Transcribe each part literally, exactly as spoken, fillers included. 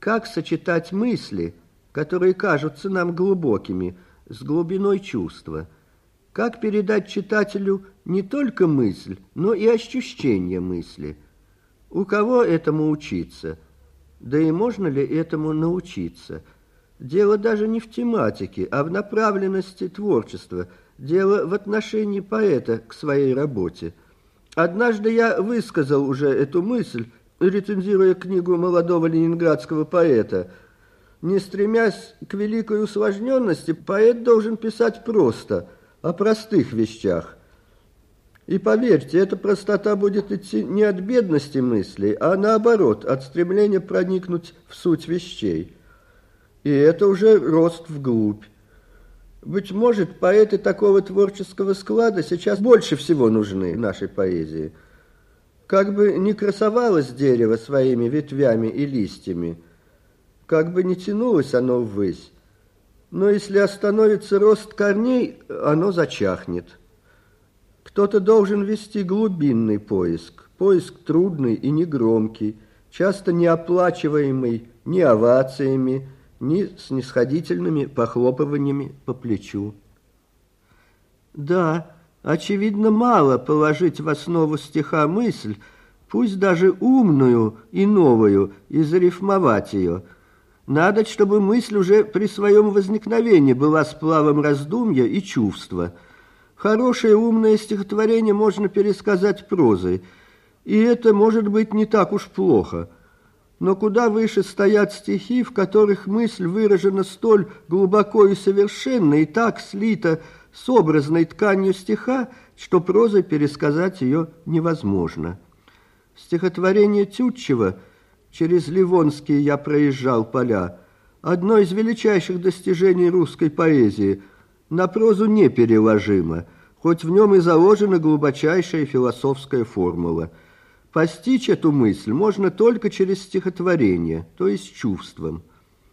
Как сочетать мысли, которые кажутся нам глубокими, с глубиной чувства? Как передать читателю не только мысль, но и ощущение мысли? У кого этому учиться? Да и можно ли этому научиться? Дело даже не в тематике, а в направленности творчества. Дело в отношении поэта к своей работе. Однажды я высказал уже эту мысль, рецензируя книгу молодого ленинградского поэта. Не стремясь к великой усложненности, поэт должен писать просто, о простых вещах. И поверьте, эта простота будет идти не от бедности мыслей, а наоборот, от стремления проникнуть в суть вещей. И это уже рост вглубь. Быть может, поэты такого творческого склада сейчас больше всего нужны нашей поэзии. Как бы ни красовалось дерево своими ветвями и листьями, как бы ни тянулось оно ввысь, но если остановится рост корней, оно зачахнет. Кто-то должен вести глубинный поиск, поиск трудный и негромкий, часто неоплачиваемый ни овациями, ни снисходительными похлопываниями по плечу. Да, очевидно, мало положить в основу стиха мысль, пусть даже умную и новую, и зарифмовать ее. Надо, чтобы мысль уже при своем возникновении была сплавом раздумья и чувства. Хорошее умное стихотворение можно пересказать прозой, и это может быть не так уж плохо. Но куда выше стоят стихи, в которых мысль выражена столь глубоко и совершенно, и так слита с образной тканью стиха, что прозой пересказать ее невозможно. Стихотворение Тютчева «Через Ливонские я проезжал поля» одно из величайших достижений русской поэзии, на прозу непереложимо, хоть в нем и заложена глубочайшая философская формула. Постичь эту мысль можно только через стихотворение, то есть чувством.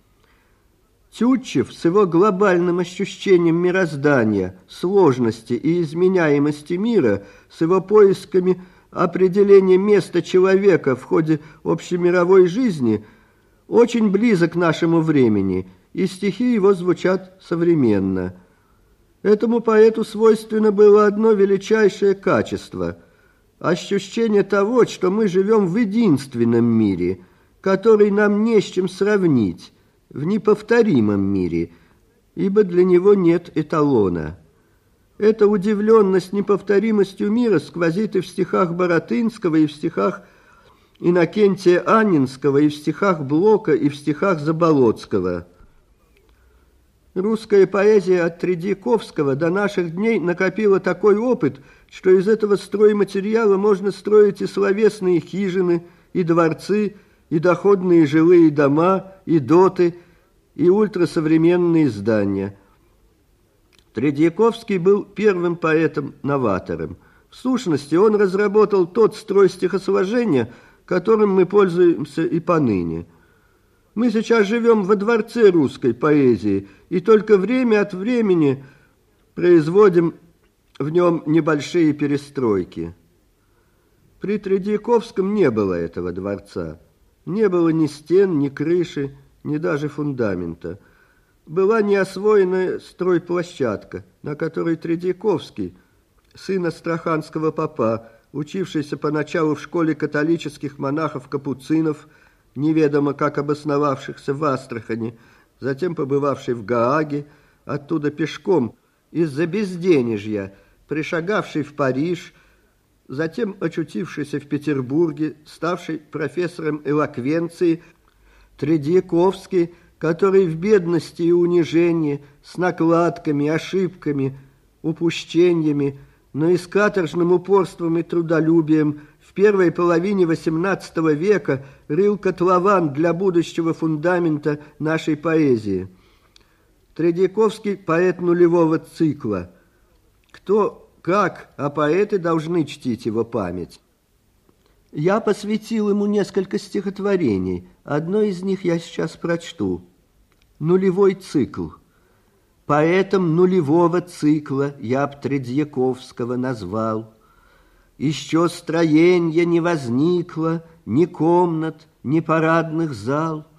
Тютчев с его глобальным ощущением мироздания, сложности и изменяемости мира, с его поисками определения места человека в ходе общемировой жизни, очень близок к нашему времени, и стихи его звучат современно. Этому поэту свойственно было одно величайшее качество – ощущение того, что мы живем в единственном мире, который нам не с чем сравнить, в неповторимом мире, ибо для него нет эталона. Эта удивленность неповторимостью мира сквозит и в стихах Баратынского, и в стихах Иннокентия Анненского, и в стихах Блока, и в стихах Заболоцкого. Русская поэзия от Тредьяковского до наших дней накопила такой опыт, что из этого стройматериала можно строить и словесные хижины, и дворцы, и доходные жилые дома, и доты, и ультрасовременные здания. Тредьяковский был первым поэтом-новатором. В сущности, он разработал тот строй стихосложения, которым мы пользуемся и поныне. Мы сейчас живем во дворце русской поэзии, и только время от времени производим в нем небольшие перестройки. При Тредьяковском не было этого дворца. Не было ни стен, ни крыши, ни даже фундамента. Была неосвоенная стройплощадка, на которой Тредьяковский, сын астраханского попа, учившийся поначалу в школе католических монахов-капуцинов, неведомо как обосновавшихся в Астрахани, затем побывавший в Гааге, оттуда пешком, из-за безденежья, пришагавший в Париж, затем очутившийся в Петербурге, ставший профессором элоквенции, Тредьяковский, который в бедности и унижении, с накладками, ошибками, упущениями, но и с каторжным упорством и трудолюбием в первой половине восемнадцатого века рыл котлован для будущего фундамента нашей поэзии. Тредьяковский – поэт нулевого цикла. Кто, как, а поэты должны чтить его память. Я посвятил ему несколько стихотворений. Одно из них я сейчас прочту. Нулевой цикл. Поэтом нулевого цикла я б Тредьяковского назвал. Еще строенья не возникло, ни комнат, ни парадных зал.